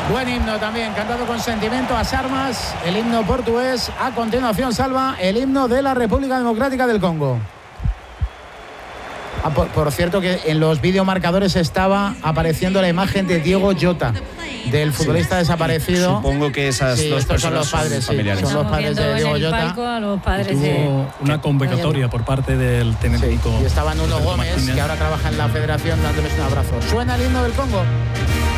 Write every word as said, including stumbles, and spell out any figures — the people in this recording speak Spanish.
Buen himno también, cantado con sentimiento, As Armas, el himno portugués. A continuación, Salva, el himno de la República Democrática del Congo. Ah, por, por cierto, que en los videomarcadores estaba apareciendo la imagen de Diego Jota, del futbolista sí. desaparecido. Supongo que esas sí, dos estos son los padres, son familiares. Sí, son los padres de Diego Jota. A los padres Tuvo de... una convocatoria por parte del técnico. Sí, y estaba Nuno Gómez, Martínez, que ahora trabaja en la federación, dándoles un abrazo. Suena el himno del Congo.